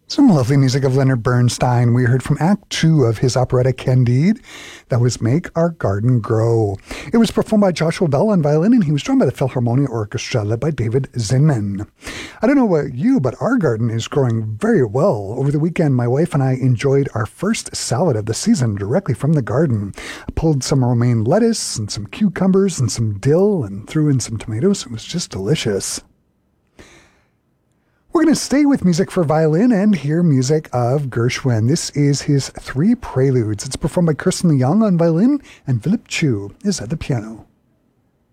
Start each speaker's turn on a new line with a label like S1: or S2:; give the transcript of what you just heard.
S1: Some lovely music of Leonard Bernstein. We heard from Act 2 of his operetta Candide. That was Make Our Garden Grow. It was performed by Joshua Bell on violin, and he was joined by the Philharmonia Orchestra, led by David Zinman. I don't know about you, but our garden is growing very well. Over the weekend, my wife and I enjoyed our first salad of the season directly from the garden. I pulled some romaine lettuce and some cucumbers and some dill and threw in some tomatoes. It was just delicious. We're going to stay with music for violin and hear music of Gershwin. This is his Three Preludes. It's performed by Kirsten Young on violin, and Philip Chu is at the piano.